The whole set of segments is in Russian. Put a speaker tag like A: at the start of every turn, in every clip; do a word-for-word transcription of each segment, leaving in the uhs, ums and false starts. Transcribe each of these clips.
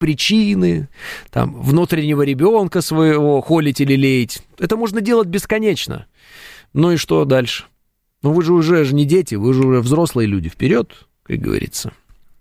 A: причины, там, внутреннего ребенка своего холить или леять. Это можно делать бесконечно. Ну и что дальше? Ну вы же уже же не дети, вы же уже взрослые люди. Вперед, как говорится.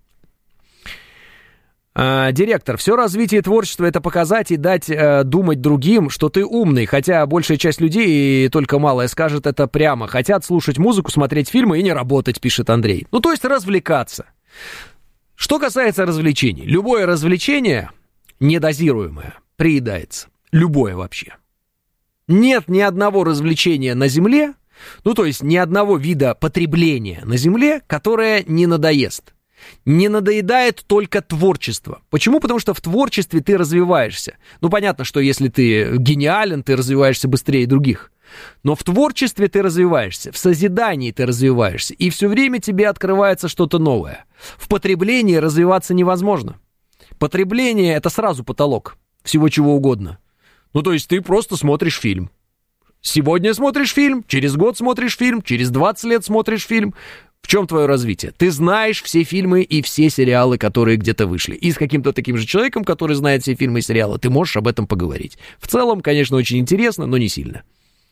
A: А, директор, все развитие творчества — это показать и дать э, думать другим, что ты умный, хотя большая часть людей, и только малая, скажет это прямо. Хотят слушать музыку, смотреть фильмы и не работать, пишет Андрей. Ну, то есть развлекаться. Что касается развлечений, любое развлечение недозируемое приедается. Любое вообще. Нет ни одного развлечения на Земле, ну, то есть ни одного вида потребления на Земле, которое не надоест. Не надоедает только творчество. Почему? Потому что в творчестве ты развиваешься. Ну, понятно, что если ты гениален, ты развиваешься быстрее других. Но в творчестве ты развиваешься, в созидании ты развиваешься, и все время тебе открывается что-то новое. В потреблении развиваться невозможно. Потребление — это сразу потолок всего чего угодно. Ну, то есть ты просто смотришь фильм. Сегодня смотришь фильм, через год смотришь фильм, через двадцать лет смотришь фильм. В чем твое развитие? Ты знаешь все фильмы и все сериалы, которые где-то вышли. И с каким-то таким же человеком, который знает все фильмы и сериалы, ты можешь об этом поговорить. В целом, конечно, очень интересно, но не сильно.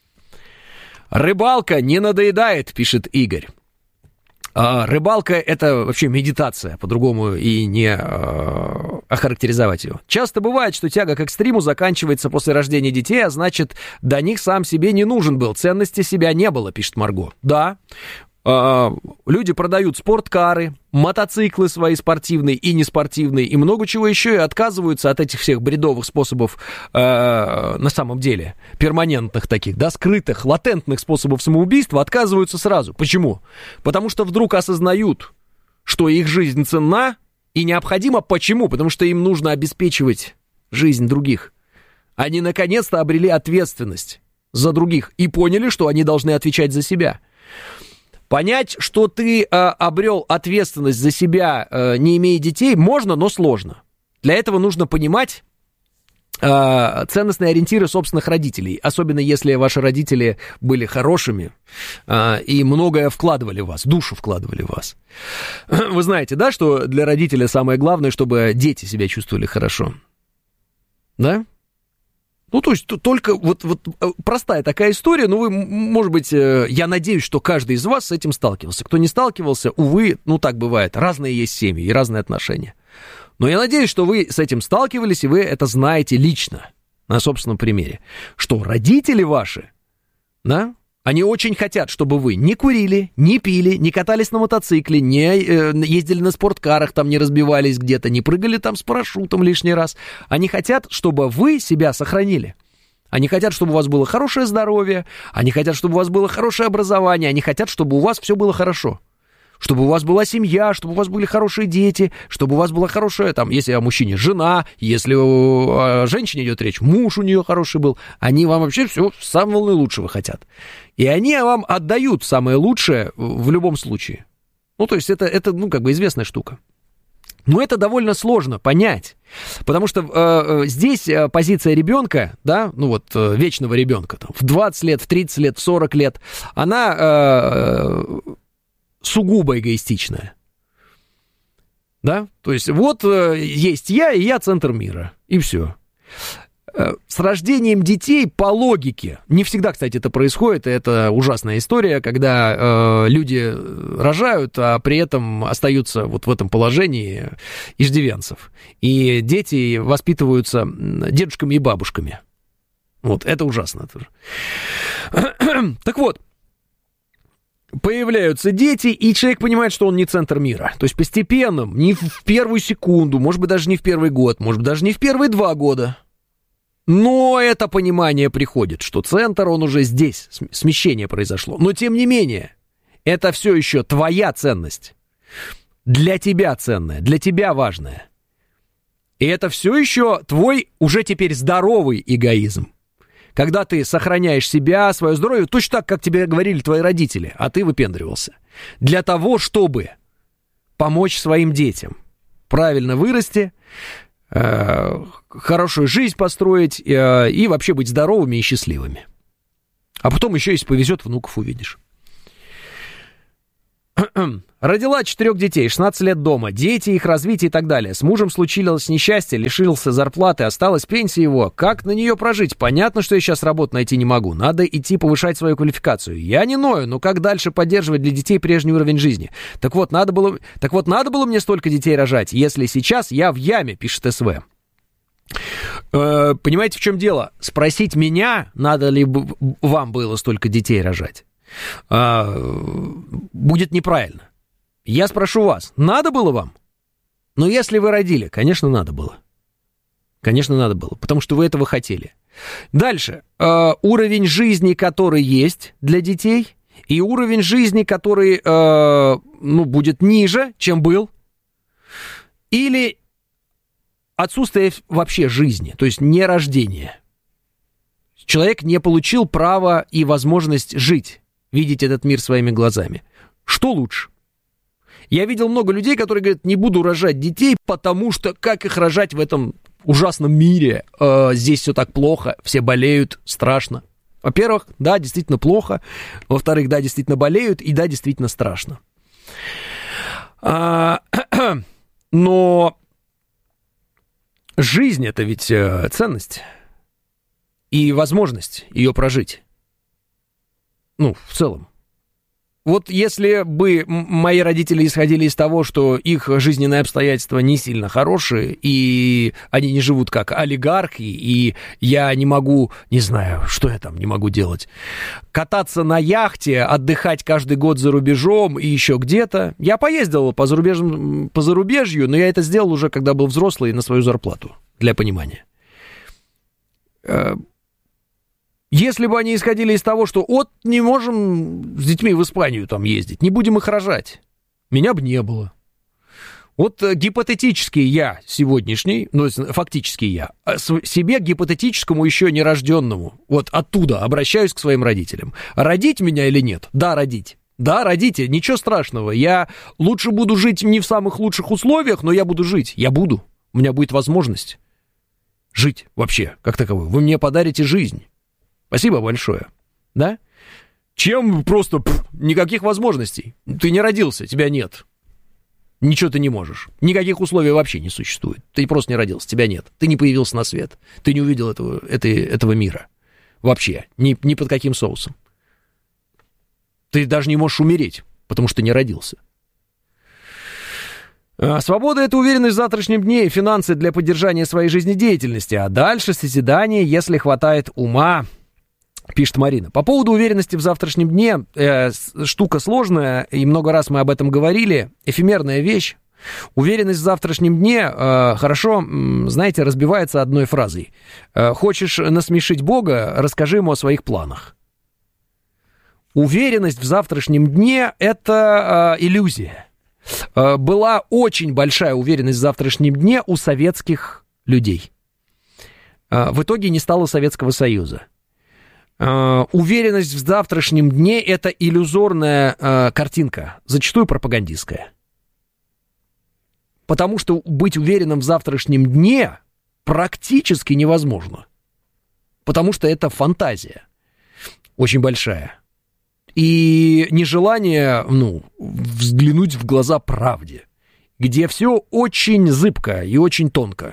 A: Рыбалка не надоедает, пишет Игорь. А, рыбалка — это вообще медитация, по-другому и не а, охарактеризовать ее. Часто бывает, что тяга к экстриму заканчивается после рождения детей, а значит, до них сам себе не нужен был, ценности себя не было, пишет Марго. Да. Люди продают спорткары, мотоциклы свои спортивные и неспортивные, и много чего еще, и отказываются от этих всех бредовых способов э, на самом деле, перманентных таких, да, скрытых, латентных способов самоубийства, отказываются сразу. Почему? Потому что вдруг осознают, что их жизнь ценна и необходима. Почему? Потому что им нужно обеспечивать жизнь других. Они наконец-то обрели ответственность за других и поняли, что они должны отвечать за себя. Понять, что ты э, обрел ответственность за себя, э, не имея детей, можно, но сложно. Для этого нужно понимать э, ценностные ориентиры собственных родителей, особенно если ваши родители были хорошими э, и многое вкладывали в вас, душу вкладывали в вас. Вы знаете, да, что для родителя самое главное, чтобы дети себя чувствовали хорошо? Да? Ну, то есть, только вот, вот простая такая история, но вы, может быть, я надеюсь, что каждый из вас с этим сталкивался. Кто не сталкивался, увы, ну, так бывает, разные есть семьи и разные отношения. Но я надеюсь, что вы с этим сталкивались, и вы это знаете лично, на собственном примере, что родители ваши, да, они очень хотят, чтобы вы не курили, не пили, не катались на мотоцикле, не э, ездили на спорткарах, там не разбивались где-то, не прыгали там с парашютом лишний раз. Они хотят, чтобы вы себя сохранили. Они хотят, чтобы у вас было хорошее здоровье, они хотят, чтобы у вас было хорошее образование, они хотят, чтобы у вас все было хорошо. Чтобы у вас была семья, чтобы у вас были хорошие дети, чтобы у вас была хорошая, там, если о мужчине жена, если о женщине идет речь, муж у нее хороший был. Они вам вообще все самого наилучшего хотят. И они вам отдают самое лучшее в любом случае. Ну, то есть это, это ну, как бы известная штука. Но это довольно сложно понять, потому что э, здесь позиция ребенка, да, ну вот э, вечного ребенка, там, в двадцать лет, в тридцать лет, в сорок лет, она... Э, сугубо эгоистичная. Да? То есть вот э, есть я, и я центр мира. И все. Э, с рождением детей по логике, не всегда, кстати, это происходит, это ужасная история, когда э, люди рожают, а при этом остаются вот в этом положении иждивенцев. И дети воспитываются дедушками и бабушками. Вот, это ужасно тоже. Так вот, появляются дети, и человек понимает, что он не центр мира. То есть постепенно, не в первую секунду, может быть, даже не в первый год, может быть, даже не в первые два года. Но это понимание приходит, что центр, он уже здесь, смещение произошло. Но тем не менее, это все еще твоя ценность. Для тебя ценная, для тебя важная. И это все еще твой уже теперь здоровый эгоизм. Когда ты сохраняешь себя, свое здоровье, точно так, как тебе говорили твои родители, а ты выпендривался. Для того, чтобы помочь своим детям правильно вырасти, э, хорошую жизнь построить э, и вообще быть здоровыми и счастливыми. А потом еще, если повезет, внуков увидишь. Родила четырех детей, шестнадцать лет дома, дети, их развитие и так далее. С мужем случилось несчастье, лишился зарплаты, осталась пенсия его. Как на нее прожить? Понятно, что я сейчас работу найти не могу. Надо идти повышать свою квалификацию. Я не ною, но как дальше поддерживать для детей прежний уровень жизни? Так вот, надо было, так вот, надо было мне столько детей рожать, если сейчас я в яме, пишет СВ. Э, понимаете, в чем дело? Спросить меня, надо ли бы вам было столько детей рожать, э, будет неправильно. Я спрошу вас, надо было вам? Но если вы родили, конечно, надо было. Конечно, надо было, потому что вы этого хотели. Дальше. Э, уровень жизни, который есть для детей, и уровень жизни, который э, ну, будет ниже, чем был, или отсутствие вообще жизни, то есть не рождение. Человек не получил права и возможность жить, видеть этот мир своими глазами. Что лучше? Я видел много людей, которые говорят, не буду рожать детей, потому что как их рожать в этом ужасном мире? Э, здесь все так плохо, все болеют, страшно. Во-первых, да, действительно плохо. Во-вторых, да, действительно болеют, и да, действительно страшно. А, но жизнь — это ведь ценность и возможность ее прожить. Ну, в целом. Вот если бы мои родители исходили из того, что их жизненные обстоятельства не сильно хорошие, и они не живут как олигархи, и я не могу, не знаю, что я там не могу делать, кататься на яхте, отдыхать каждый год за рубежом и еще где-то. Я поездил по, зарубеж... по зарубежью, но я это сделал уже, когда был взрослый, на свою зарплату, для понимания. Если бы они исходили из того, что вот не можем с детьми в Испанию там ездить, не будем их рожать, меня бы не было. Вот гипотетически я сегодняшний, ну, фактически я, себе гипотетическому еще нерожденному, вот оттуда обращаюсь к своим родителям. Родить меня или нет? Да, родить. Да, родите, ничего страшного. Я лучше буду жить не в самых лучших условиях, но я буду жить. Я буду. У меня будет возможность жить вообще, как таковой. Вы мне подарите жизнь. Спасибо большое. Да? Чем просто пф, никаких возможностей. Ты не родился, тебя нет. Ничего ты не можешь. Никаких условий вообще не существует. Ты просто не родился, тебя нет. Ты не появился на свет. Ты не увидел этого, этой, этого мира. Вообще. Ни, ни под каким соусом. Ты даже не можешь умереть, потому что не родился. Свобода — это уверенность в завтрашнем дне и финансы для поддержания своей жизнедеятельности. А дальше созидание, если хватает ума, пишет Марина. По поводу уверенности в завтрашнем дне, э, штука сложная, и много раз мы об этом говорили, эфемерная вещь. Уверенность в завтрашнем дне э, хорошо, знаете, разбивается одной фразой. Э, хочешь насмешить Бога, расскажи ему о своих планах. Уверенность в завтрашнем дне — это э, иллюзия. Э, была очень большая уверенность в завтрашнем дне у советских людей. Э, в итоге не стало Советского Союза. Uh, уверенность в завтрашнем дне — это иллюзорная uh, картинка, зачастую пропагандистская. Потому что быть уверенным в завтрашнем дне практически невозможно. Потому что это фантазия очень большая. И нежелание, ну, взглянуть в глаза правде, где все очень зыбко и очень тонко.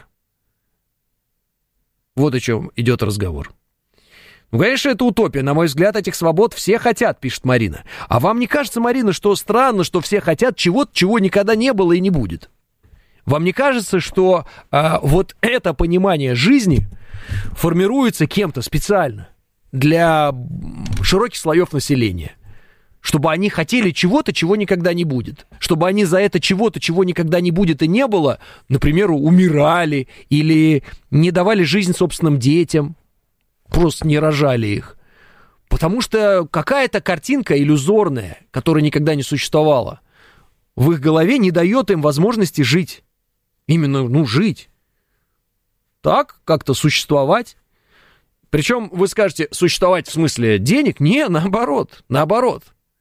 A: Вот о чем идет разговор. Ну, конечно, это утопия. На мой взгляд, этих свобод все хотят, пишет Марина. А вам не кажется, Марина, что странно, что все хотят чего-то, чего никогда не было и не будет? Вам не кажется, что а, вот это понимание жизни формируется кем-то специально для широких слоев населения? Чтобы они хотели чего-то, чего никогда не будет. Чтобы они за это чего-то, чего никогда не будет и не было, например, умирали или не давали жизнь собственным детям. Просто не рожали их. Потому что какая-то картинка иллюзорная, которая никогда не существовала, в их голове не дает им возможности жить. Именно, ну, жить. Так, как-то существовать. Причем вы скажете, существовать в смысле денег? Не, наоборот, наоборот.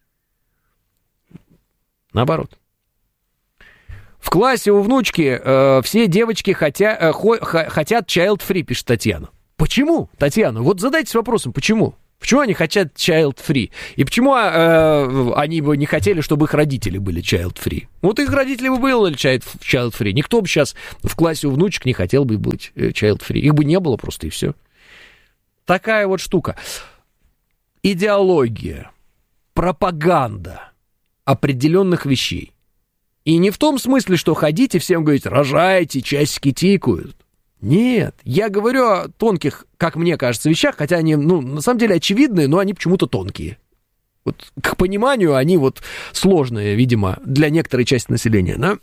A: Наоборот. В классе у внучки э, все девочки хотя, э, хо, х, хотят child-free, пишет Татьяна. Почему, Татьяна? Вот задайтесь вопросом, почему? Почему они хотят child-free? И почему э, они бы не хотели, чтобы их родители были child-free? Вот их родители бы были child-free. Никто бы сейчас в классе у внучек не хотел бы быть child-free. Их бы не было просто, и все. Такая вот штука. Идеология, пропаганда определенных вещей. И не в том смысле, что ходите всем говорить, рожайте, часики тикают. Нет, я говорю о тонких, как мне кажется, вещах, хотя они, ну, на самом деле очевидные, но они почему-то тонкие. Вот к пониманию они вот сложные, видимо, для некоторой части населения, да?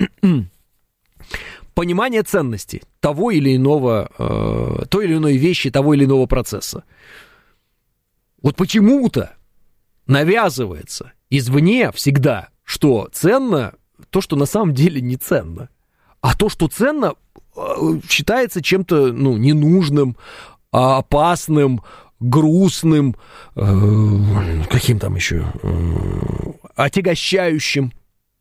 A: Понимание ценностей того или иного, э, той или иной вещи, того или иного процесса. Вот почему-то навязывается извне всегда, что ценно то, что на самом деле не ценно. А то, что ценно, считается чем-то, ну, ненужным, опасным, грустным, э, каким там еще, э, отягощающим.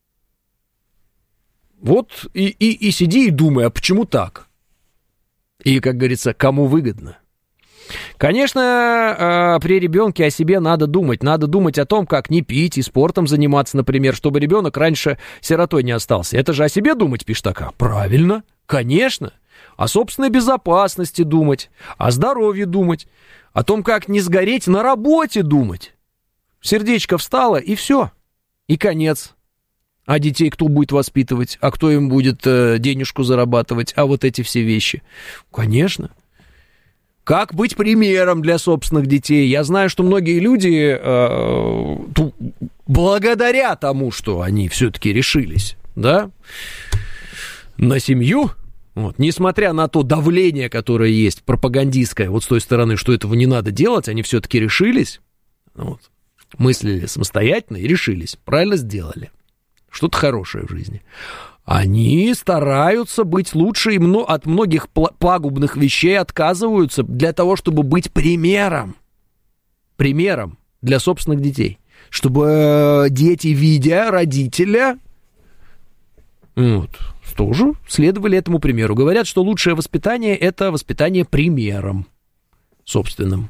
A: Вот и, и, и сиди и думай, а почему так? И, как говорится, кому выгодно? Конечно, при ребенке о себе надо думать. Надо думать о том, как не пить и спортом заниматься, например, чтобы ребенок раньше сиротой не остался. Это же о себе думать, пишет такая. Правильно, конечно. О собственной безопасности думать, о здоровье думать, о том, как не сгореть на работе думать. Сердечко встало, и все. И конец. А детей кто будет воспитывать? А кто им будет э, денежку зарабатывать? А вот эти все вещи. Конечно. Как быть примером для собственных детей? Я знаю, что многие люди, э, ту, благодаря тому, что они все-таки решились, да, на семью, вот, несмотря на то давление, которое есть, пропагандистское, вот с той стороны, что этого не надо делать, они все-таки решились, вот, мыслили самостоятельно и решились, правильно сделали. Что-то хорошее в жизни. Они стараются быть лучше и от многих пагубных вещей отказываются для того, чтобы быть примером. Примером для собственных детей. Чтобы дети, видя родителя, вот, тоже следовали этому примеру. Говорят, что лучшее воспитание – это воспитание примером собственным.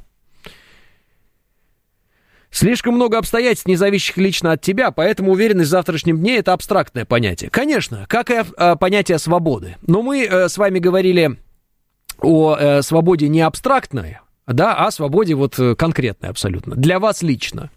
A: Слишком много обстоятельств, не зависящих лично от тебя, поэтому уверенность в завтрашнем дне – это абстрактное понятие. Конечно, как и э, понятие свободы. Но мы э, с вами говорили о э, свободе не абстрактной, да, а о свободе вот конкретной абсолютно. Для вас лично.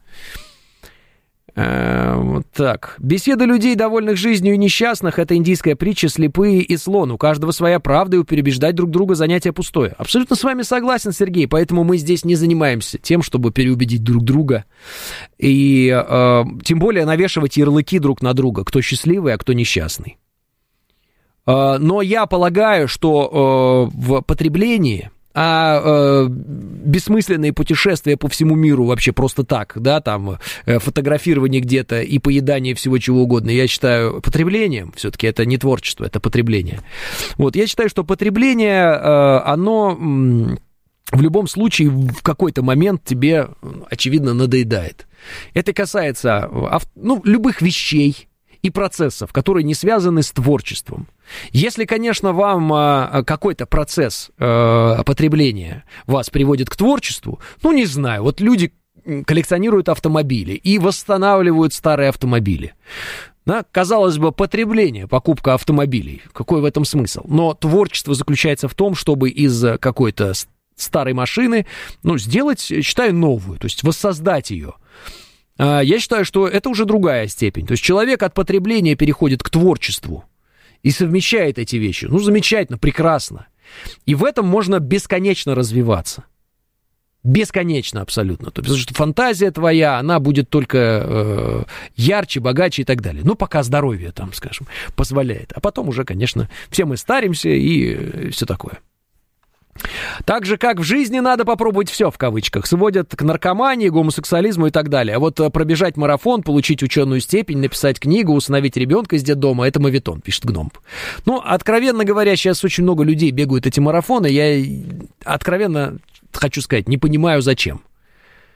A: Э, вот так. Беседа людей, довольных жизнью и несчастных – это индийская притча «Слепые и слон». У каждого своя правда, и переубеждать друг друга занятие пустое. Абсолютно с вами согласен, Сергей, поэтому мы здесь не занимаемся тем, чтобы переубедить друг друга. И э, тем более навешивать ярлыки друг на друга, кто счастливый, а кто несчастный. Э, но я полагаю, что э, в потреблении... А э, бессмысленные путешествия по всему миру вообще просто так, да, там э, фотографирование где-то и поедание всего чего угодно, я считаю потреблением, все-таки это не творчество, это потребление. Вот, я считаю, что потребление, э, оно м, в любом случае в какой-то момент тебе, очевидно, надоедает. Это касается ну, любых вещей и процессов, которые не связаны с творчеством. Если, конечно, вам а, какой-то процесс а, потребления вас приводит к творчеству, ну, не знаю, вот люди коллекционируют автомобили и восстанавливают старые автомобили. Да? Казалось бы, потребление, покупка автомобилей, какой в этом смысл? Но творчество заключается в том, чтобы из какой-то старой машины, ну, сделать, считаю, новую, то есть воссоздать ее. Я считаю, что это уже другая степень. То есть человек от потребления переходит к творчеству и совмещает эти вещи. Ну, замечательно, прекрасно. И в этом можно бесконечно развиваться. Бесконечно абсолютно. То есть, потому что фантазия твоя, она будет только э, ярче, богаче и так далее. Ну, пока здоровье, там, скажем, позволяет. А потом уже, конечно, все мы старимся и все такое. Так же, как в жизни надо попробовать все, в кавычках, сводят к наркомании, гомосексуализму и так далее. А вот пробежать марафон, получить ученую степень, написать книгу, усыновить ребенка из детдома, это моветон, пишет Гном. Ну, откровенно говоря, сейчас очень много людей бегают эти марафоны, я откровенно хочу сказать, не понимаю, зачем.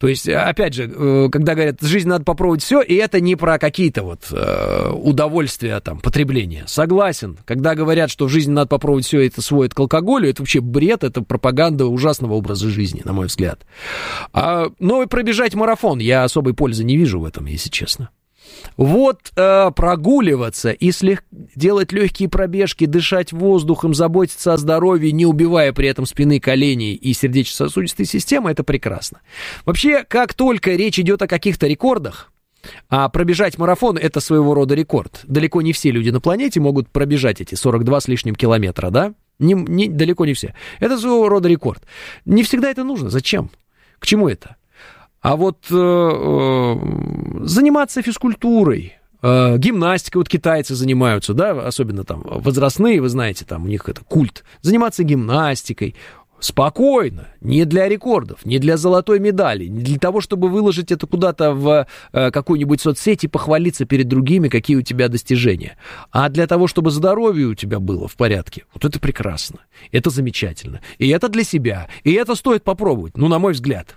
A: То есть, опять же, когда говорят, жизнь надо попробовать все, и это не про какие-то вот э, удовольствия, там, потребления. Согласен. Когда говорят, что в жизни надо попробовать все, это сводит к алкоголю, это вообще бред, это пропаганда ужасного образа жизни, на мой взгляд. А, но и пробежать марафон, я особой пользы не вижу в этом, если честно. Вот э, прогуливаться и слег... делать легкие пробежки, дышать воздухом, заботиться о здоровье, не убивая при этом спины, коленей и сердечно-сосудистой системы, это прекрасно. Вообще, как только речь идет о каких-то рекордах, а пробежать марафон — это своего рода рекорд. Далеко не все люди на планете могут пробежать эти сорок два с лишним километра, да? Не, не, далеко не все. Это своего рода рекорд. Не всегда это нужно. Зачем? К чему это? А вот э, э, заниматься физкультурой, э, гимнастикой, вот китайцы занимаются, да, особенно там возрастные, вы знаете, там у них это культ. Заниматься гимнастикой спокойно, не для рекордов, не для золотой медали, не для того, чтобы выложить это куда-то в э, какую-нибудь соцсеть и похвалиться перед другими, какие у тебя достижения, а для того, чтобы здоровье у тебя было в порядке. Вот это прекрасно, это замечательно, и это для себя, и это стоит попробовать, ну, на мой взгляд.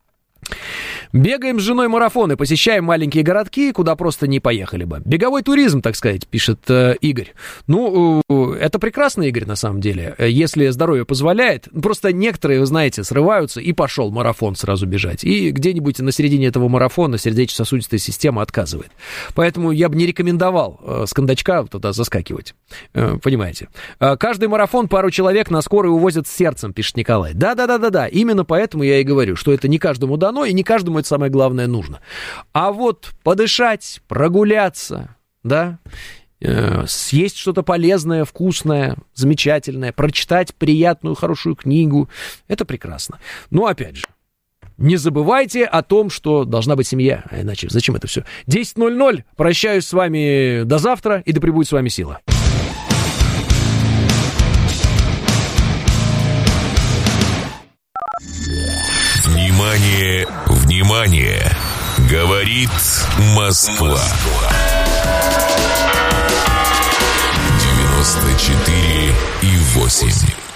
A: Бегаем с женой марафоны, посещаем маленькие городки, куда просто не поехали бы. Беговой туризм, так сказать, пишет э, Игорь. Ну, э, это прекрасно, Игорь, на самом деле, если здоровье позволяет. Просто некоторые, вы знаете, срываются, и пошел марафон сразу бежать. И где-нибудь на середине этого марафона сердечно-сосудистая система отказывает. Поэтому я бы не рекомендовал э, с кондачка туда заскакивать. Э, понимаете? Э, каждый марафон пару человек на скорой увозят с сердцем, пишет Николай. Да-да-да-да-да. Именно поэтому я и говорю, что это не каждому дано, и не каждому это самое главное нужно. А вот подышать, прогуляться, да, э, съесть что-то полезное, вкусное, замечательное, прочитать приятную, хорошую книгу, это прекрасно. Но, опять же, не забывайте о том, что должна быть семья, а иначе зачем это все? десять ноль ноль, прощаюсь с вами до завтра, и да пребудет с вами сила.
B: Внимание, внимание! Говорит Москва. девяносто четыре и восемь.